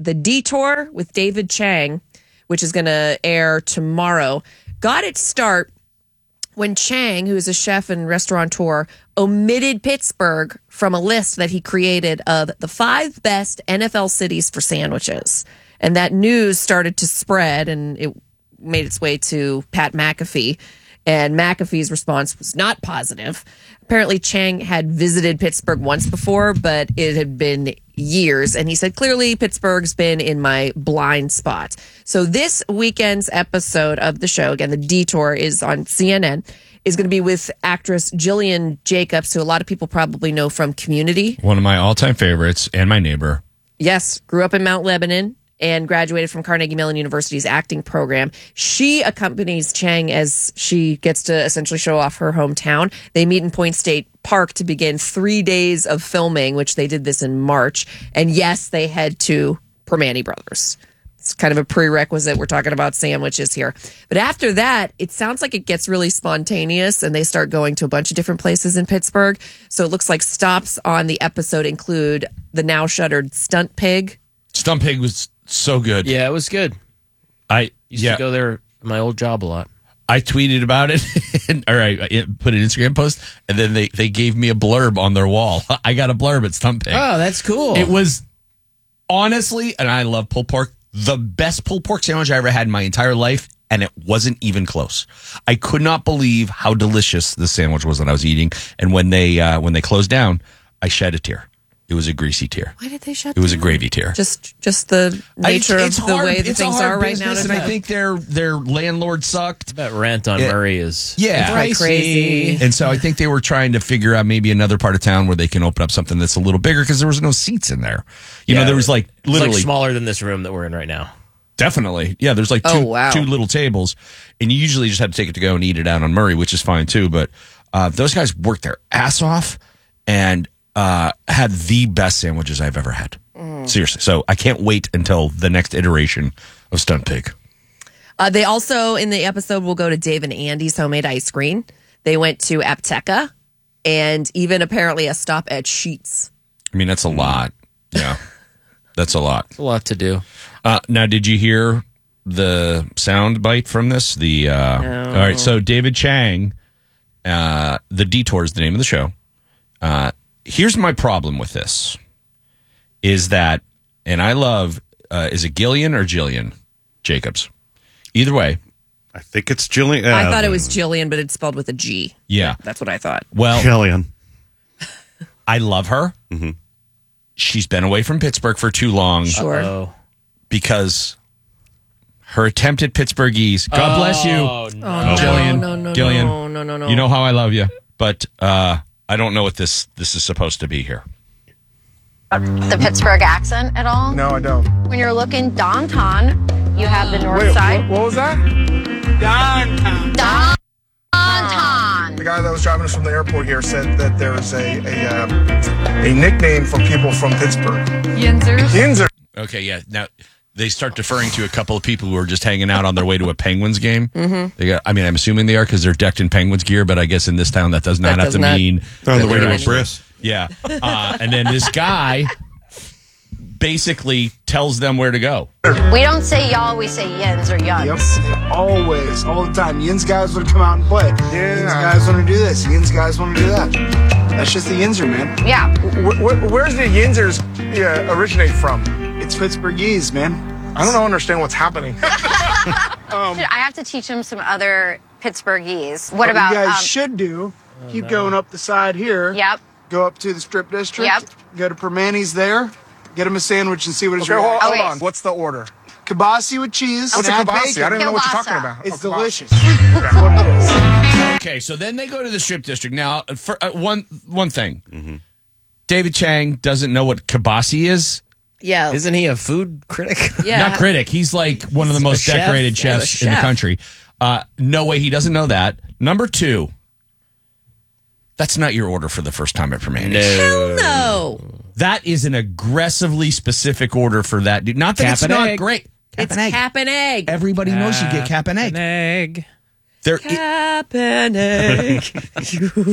The Detour with David Chang, which is going to air tomorrow, got its start when Chang, who is a chef and restaurateur, omitted Pittsburgh from a list that he created of the 5 best NFL cities for sandwiches. And that news started to spread, and it made its way to Pat McAfee. And McAfee's response was not positive. Apparently, Chang had visited Pittsburgh once before, but it had been years. And he said, clearly, Pittsburgh's been in my blind spot. So this weekend's episode of the show, again, The Detour, is on CNN, is going to be with actress Jillian Jacobs, who a lot of people probably know from Community. One of my all-time favorites and my neighbor. Yes, grew up in Mount Lebanon and graduated from Carnegie Mellon University's acting program. She accompanies Chang as she gets to essentially show off her hometown. They meet in Point State Park to begin 3 days of filming, which they did this in March. And yes, they head to Permane Brothers. It's kind of a prerequisite. We're talking about sandwiches here. But after that, it sounds like it gets really spontaneous and they start going to a bunch of different places in Pittsburgh. So it looks like stops on the episode include the now shuttered Stunt Pig. Stunt Pig was so good. Yeah, it was good. I used to go there in my old job a lot. I tweeted about it, or I put an Instagram post, and then they gave me a blurb on their wall. I got a blurb at Stunt Pig. Oh, that's cool. It was honestly, and I love pulled pork, the best pulled pork sandwich I ever had in my entire life, and it wasn't even close. I could not believe how delicious the sandwich was that I was eating, and when they closed down, I shed a tear. It was a greasy tear. Why did they shut It was down? a gravy tear. Just the nature It's of the hard. way that It's a things hard are right business, now. and I think their landlord sucked. That rent on Murray is pricey. Crazy. And so I think they were trying to figure out maybe another part of town where they can open up something that's a little bigger because there was no seats in there. You know, there was like literally like smaller than this room that we're in right now. Definitely. Yeah, there's like two little tables, and you usually just have to take it to go and eat it out on Murray, which is fine too. But those guys worked their ass off and had the best sandwiches I've ever had. Seriously. So I can't wait until the next iteration of Stunt Pig. They also, in the episode, will go to Dave and Andy's homemade ice cream. They went to Apteca and even apparently a stop at Sheetz. I mean, that's a lot. Yeah. That's a lot. It's a lot to do. Now, did you hear the sound bite from this? No. All right. So David Chang, The Detour is the name of the show. Here's my problem with this is that, and I love, is it Gillian or Jillian Jacobs? Either way. I think it's Jillian. I thought it was Jillian, but it's spelled with a G. Yeah. That's what I thought. Well, Jillian. I love her. Mm-hmm. She's been away from Pittsburgh for too long. Sure. Uh-oh. Because her attempt at Pittsburghese. God bless you. No. Jillian. Gillian. No. You know how I love you. But I don't know what this is supposed to be here. The Pittsburgh accent at all? No, I don't. When you're looking downtown, you have the north side. What was that? Downtown. Downtown. The guy that was driving us from the airport here said that there's a nickname for people from Pittsburgh. Yinzers. Okay, yeah. Now, they start deferring to a couple of people who are just hanging out on their way to a Penguins game. Mm-hmm. I'm assuming they are because they're decked in Penguins gear, but I guess in this town that does not have to mean... They're on the way to a actually- bris. Yeah. And then this guy basically tells them where to go. We don't say y'all, we say yins or yuns. Yep. Always, all the time. Yins guys want to come out and play. Yeah. Yins guys want to do this. Yins guys want to do that. That's just the Yinzer, man. Yeah. Where's the Yinzers originate from? It's Pittsburghese, man. I don't understand what's happening. I have to teach him some other Pittsburghese. What about... you guys should do, keep going up the side here. Yep. Go up to the strip district. Yep. Go to Permane's there. Get him a sandwich and see what his Okay, hold Okay. on. What's the order? Kibasi with cheese. What's a and add kibasi? bacon. I don't even know what you're Kielbasa. talking about. It's Oh, kibasi. delicious. That's what it is. Okay, so then they go to the strip district. Now, for one thing. Mm-hmm. David Chang doesn't know what kibasi is. Yeah. Isn't he a food critic? Yeah. Not critic. He's like one of the most chef. decorated Yeah, chefs the in the chef. country. No way he doesn't know that. Number 2, that's not your order for the first time at Permane's. Hell no. That is an aggressively specific order for that dude. Not that Cap it's and not egg. great. It's cap and egg. Everybody knows you get cap and egg. An egg. There, Cap and egg. You